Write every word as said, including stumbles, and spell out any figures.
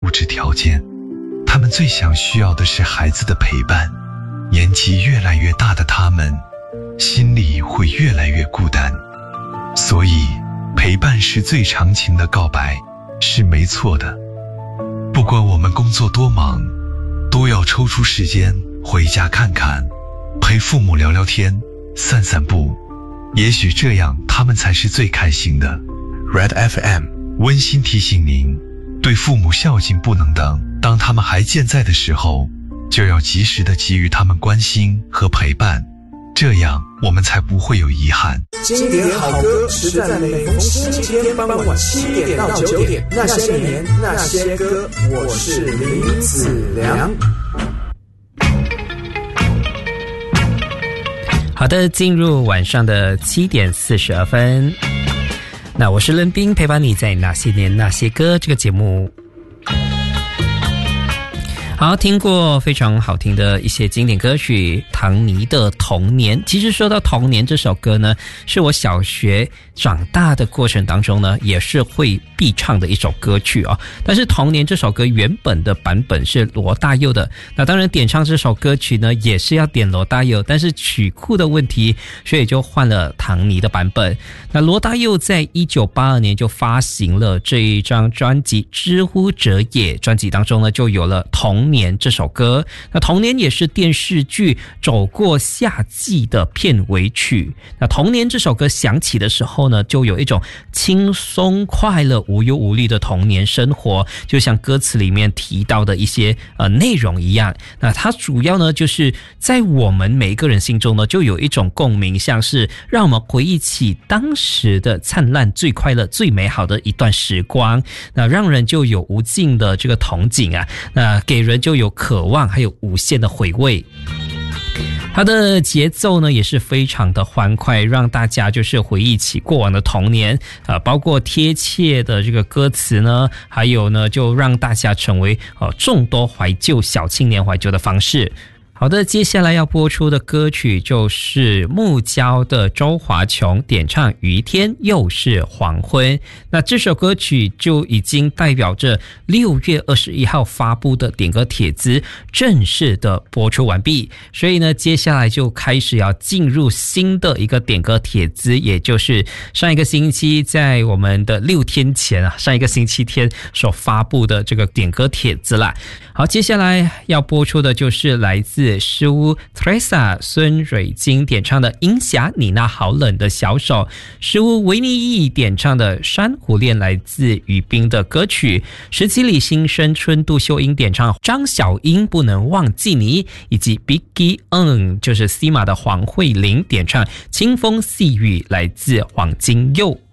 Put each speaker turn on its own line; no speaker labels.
物质条件，他们最想需要的是孩子的陪伴。年纪越来越大的他们，心里会越来越孤单，所以陪伴是最长情的告白，是没错的。不管我们工作多忙，都要抽出时间回家看看，陪父母聊聊天，散散步，也许这样他们才是最开心的。 Red F M 温馨提醒您，对父母孝敬不能等，当他们还健在的时候，就要及时的给予他们关心和陪伴，这样我们才不会有遗憾。
经典好歌实在每逢星期天傍晚七点到九点，那些年那些歌，我是林子良。
好的，进入晚上的七点四十二分，那我是伦斌，陪伴你在那些年那些歌这个节目。好，听过非常好听的一些经典歌曲，唐尼的《童年》。其实说到《童年》这首歌呢，是我小学长大的过程当中呢，也是会必唱的一首歌曲啊。但是《童年》这首歌原本的版本是罗大佑的，那当然点唱这首歌曲呢，也是要点罗大佑，但是曲库的问题，所以就换了唐尼的版本。那罗大佑在一九八二年就发行了这一张专辑《知乎者也》，专辑当中呢就有了《童年》这首歌。那《童年》也是电视剧《走过夏季》的片尾曲。那《童年》这首歌响起的时候呢，就有一种轻松快乐无忧无虑的童年生活，就像歌词里面提到的一些呃内容一样。那它主要呢就是在我们每一个人心中呢就有一种共鸣，像是让我们回忆起当时的灿烂最快乐最美好的一段时光，那让人就有无尽的这个憧憬啊，那给人就有渴望还有无限的回味。它的节奏呢也是非常的欢快，让大家就是回忆起过往的童年，呃，包括贴切的这个歌词呢，还有呢就让大家成为呃众多怀旧小青年怀旧的方式。好的，接下来要播出的歌曲就是木胶的周华琼点唱《余天又是黄昏》。那这首歌曲就已经代表着六月二十一号发布的点歌帖子正式的播出完毕，所以呢，接下来就开始要进入新的一个点歌帖子，也就是上一个星期在我们的六天前啊，上一个星期天所发布的这个点歌帖子啦。好，接下来要播出的就是来自诗屋 Teresa 孙蕊晶点唱的《音霞你那好冷的小手》，诗屋维尼义点唱的《珊瑚恋》来自于冰的歌曲，十七里新生春杜秀英点唱张小英不能忘记你，以及 Biggie N 就是 Sima 的黄慧玲点唱清风细雨来自黄金佑。